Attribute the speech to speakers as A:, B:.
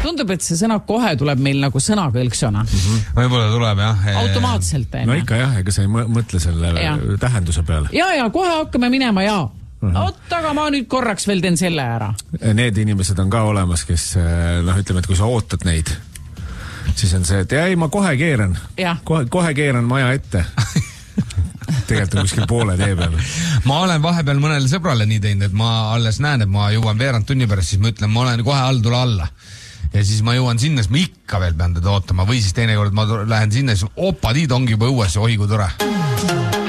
A: Tundub, et see sõna kohe tuleb meil nagu sõnakõlksona.
B: Võib-olla tuleb, jah.
A: Automaatselt.
C: No ikka jah, ega sa ei mõtle selle tähenduse peale.
A: Ja, kohe hakkame minema, ja. Aga ma nüüd korraks veel teen selle ära.
C: Need inimesed on ka olemas, kes, ütleme, et kui sa ootad neid, siis on see, et ei, ma kohe keeran. Kohe keeran maja ette. Tegelikult on kuskil poole tee peal.
B: Ma olen vahepeal mõnele sõbrale nii teinud, et ma alles näen, et ma jõuan veerand tunni pärast, siis ma ütlen, ma olen kohe all, tule alla. Ja siis ma jõuan sinna, siis ma ikka veel pean teda ootama. Või siis teine kord ma lähen sinna, siis opa, tiid ongi juba õues ja oi kui tore.